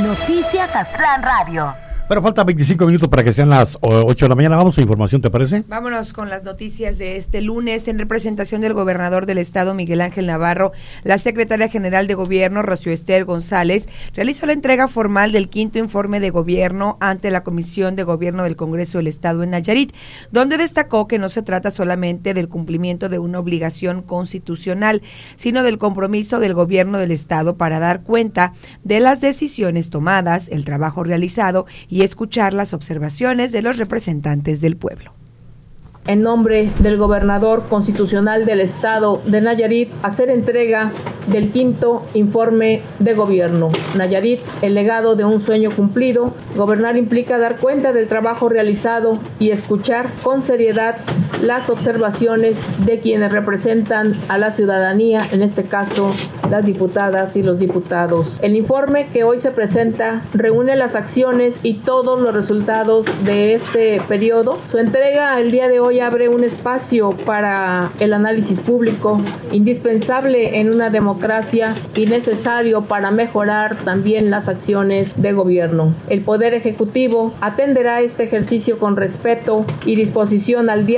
Noticias Aztlán Radio. Pero faltan 25 minutos para que sean las 8 de la mañana. Vamos a información, ¿te parece? Vámonos con las noticias de este lunes. En representación del gobernador del estado, Miguel Ángel Navarro, la secretaria general de gobierno, Rocío Ester González, realizó la entrega formal del 5º informe de gobierno ante la Comisión de Gobierno del Congreso del Estado en Nayarit, donde destacó que no se trata solamente del cumplimiento de una obligación constitucional, sino del compromiso del gobierno del estado para dar cuenta de las decisiones tomadas, el trabajo realizado y escuchar las observaciones de los representantes del pueblo. En nombre del gobernador constitucional del estado de Nayarit, hacer entrega del 5º informe de gobierno. Nayarit, el legado de un sueño cumplido. Gobernar implica dar cuenta del trabajo realizado y escuchar con seriedad las observaciones de quienes representan a la ciudadanía, en este caso las diputadas y los diputados. El informe que hoy se presenta reúne las acciones y todos los resultados de este periodo. Su entrega el día de hoy abre un espacio para el análisis público, indispensable en una democracia y necesario para mejorar también las acciones de gobierno. El Poder Ejecutivo atenderá este ejercicio con respeto y disposición al diálogo